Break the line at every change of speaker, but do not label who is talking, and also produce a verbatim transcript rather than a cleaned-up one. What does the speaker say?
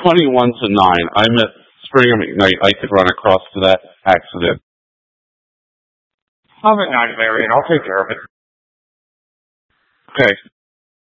twenty-one to nine. I'm at Springer McKnight. I could run across to that accident.
Have a night, Larry, and I'll take care of it.
Okay.